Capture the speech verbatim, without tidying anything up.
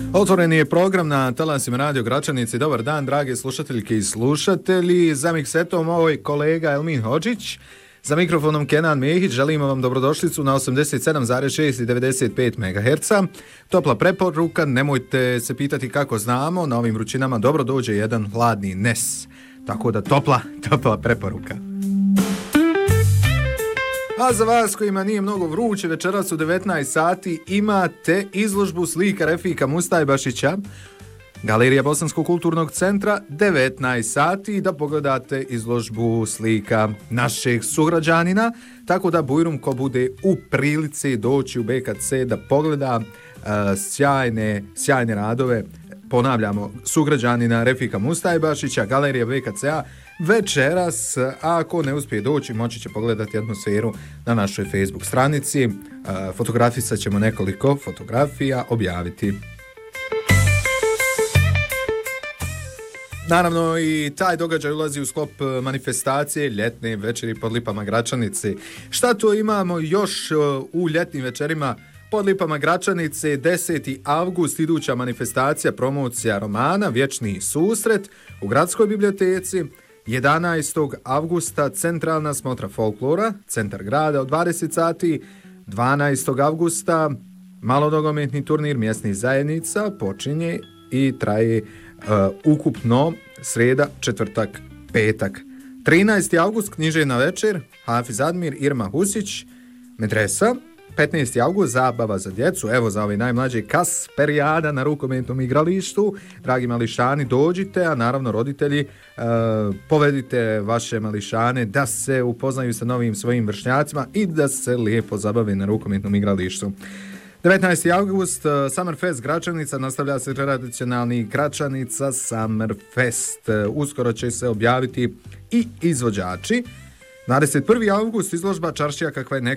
Otvoreni je program na talasima Radio Gračanici. Dobar dan, drage slušateljke i slušatelji. Za miksetom ovoj kolega Elmin Hodžić, za mikrofonom Kenan Mehić. Želimo vam dobrodošlicu na osamdeset sedam zarez šest i devedeset pet megaherca. Topla preporuka, nemojte se pitati kako znamo, na ovim vrućinama dobro dođe jedan hladni nes. Tako da topla, topla preporuka. A za vas kojima nije mnogo vruće, večeras u devetnaest sati imate izložbu slika Refika Mustajbašića, Galerija Bosanskog kulturnog centra, devetnaest sati, da pogledate izložbu slika našeg sugrađanina, tako da bujrum ko bude u prilici doći u B K C da pogleda uh, sjajne, sjajne radove, ponavljamo, sugrađanina Refika Mustajbašića, Galerija B K C-a, večeras, a ako ne uspije doći, moći će pogledati atmosferu na našoj Facebook stranici. Fotografisat ćemo nekoliko fotografija, objaviti. Naravno, i taj događaj ulazi u sklop manifestacije ljetne večeri pod Lipama Gračanice. Šta to imamo još u ljetnim večerima pod Lipama Gračanice? deseti avgust, iduća manifestacija, promocija romana Vječni susret u Gradskoj biblioteci. jedanaestog avgusta centralna smotra folklora, centar grada od dvadeset sati. dvanaestog avgusta malonogometni turnir mjesnih zajednica počinje i traje uh, ukupno sreda, četvrtak, petak. trinaesti avgust književna večer, Hafiz Admir, Irma Husić, medresa. petnaesti avgust zabava za djecu, evo za ove najmlađe Kasperijada na rukometnom igralištu. Dragi mališani, dođite, a naravno roditelji, uh, povedite vaše mališane da se upoznaju sa novim svojim vršnjacima i da se lijepo zabave na rukometnom igralištu. devetnaesti avgust, uh, Summerfest Gračanica, nastavlja se tradicionalni Gračanica Summerfest. Uh, uskoro će se objaviti i izvođači. dvadeset prvi avgust, izložba Čaršija kakva je nekad